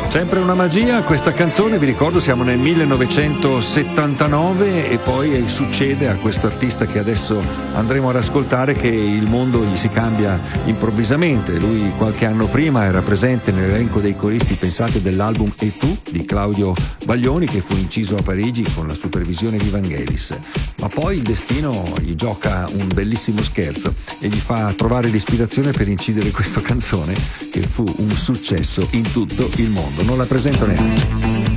Sempre una magia questa canzone, vi ricordo siamo nel 1979 e poi succede a questo artista che adesso andremo ad ascoltare che il mondo gli si cambia improvvisamente. Lui qualche anno prima era presente nell'elenco dei coristi, pensate, dell'album E tu di Claudio Baglioni, che fu inciso a Parigi con la supervisione di Vangelis, ma poi il destino gli gioca un bellissimo scherzo e gli fa trovare l'ispirazione per incidere questa canzone che fu un successo in tutto il mondo. Non la presento neanche.